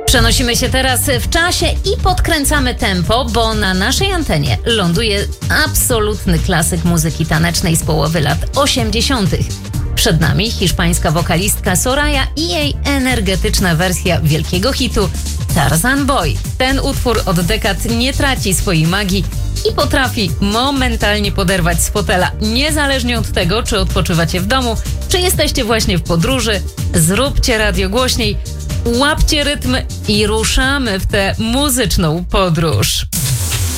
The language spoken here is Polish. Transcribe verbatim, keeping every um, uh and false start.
Przenosimy się teraz w czasie i podkręcamy tempo, bo na naszej antenie ląduje absolutny klasyk muzyki tanecznej z połowy lat osiemdziesiątych. Przed nami hiszpańska wokalistka Soraya i jej energetyczna wersja wielkiego hitu Tarzan Boy. Ten utwór od dekad nie traci swojej magii i potrafi momentalnie poderwać z fotela, niezależnie od tego, czy odpoczywacie w domu, czy jesteście właśnie w podróży. Zróbcie radio głośniej, łapcie rytm i ruszamy w tę muzyczną podróż.